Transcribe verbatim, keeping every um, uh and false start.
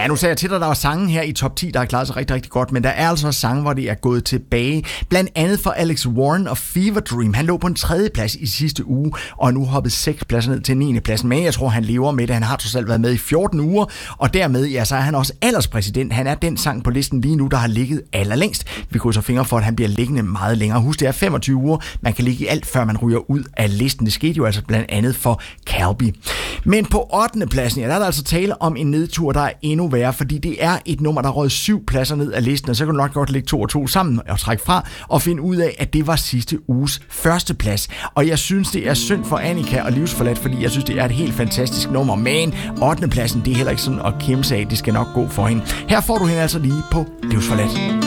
Ja, nu sagde jeg til dig, der var sange her i top ti, der har klaret sig rigtig, rigtig godt, men der er altså også sange, hvor det er gået tilbage. Blandt andet for Alex Warren og Fever Dream. Han lå på en tredje plads i sidste uge, og er nu hoppet seks pladser ned til niende pladsen. Men jeg tror, han lever med det. Han har trods alt været med i fjorten uger, og dermed, ja, så er han også alderspræsident. Han er den sang på listen lige nu, der har ligget allerlængst. Vi krydser fingre for, at han bliver liggende meget længere. Husk, det er femogtyve uger. Man kan ligge i alt, før man ryger ud af listen. Det skete jo altså blandt andet for Calbi. Men på ottende pladsen, ja, der er der altså tale om en nedtur, der er endnu værre, fordi det er et nummer, der rød syv pladser ned af listen, og så kan du nok godt lægge to og to sammen og trække fra og finde ud af, at det var sidste uges første plads. Og jeg synes, det er synd for Annika og Livsforladt, fordi jeg synes, det er et helt fantastisk nummer. Men ottende pladsen, det er heller ikke sådan at kæmpe sig af. Det skal nok gå for hende. Her får du hende altså lige på Livsforladt.